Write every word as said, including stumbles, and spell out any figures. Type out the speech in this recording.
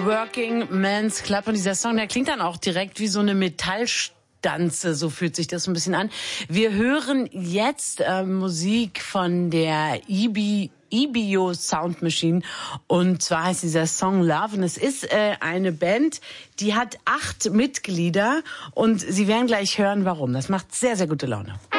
Working Men's Club. Und dieser Song, der klingt dann auch direkt wie so eine Metallstanze, so fühlt sich das ein bisschen an. Wir hören jetzt äh, Musik von der E B E B O Sound Machine, und zwar heißt dieser Song Love, und es ist äh, eine Band, die hat acht Mitglieder, und Sie werden gleich hören, warum. Das macht sehr, sehr gute Laune.